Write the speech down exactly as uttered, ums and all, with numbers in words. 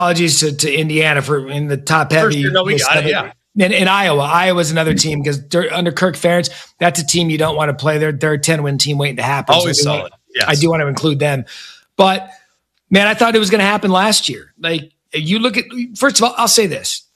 Apologies to, to Indiana for in the top heavy. Sure, no, we got it, yeah. In, in Iowa, Iowa's another team because under Kirk Ferentz, that's a team you don't want to play. They're they're a ten win team waiting to happen. Always so solid. Want, yes. I do want to include them, but man, I thought it was going to happen last year. Like you look at first of all, I'll say this: